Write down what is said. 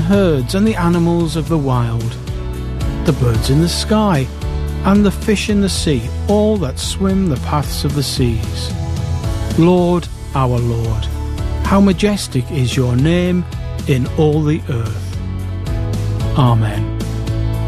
herds and the animals of the wild, the birds in the sky, and the fish in the sea, all that swim the paths of the seas. Lord, our Lord, how majestic is your name in all the earth. Amen.